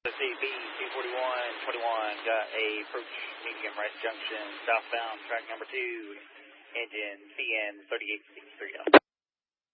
Let's see, B24121 got a approach medium right junction southbound track number 2, engine CN 3863 out.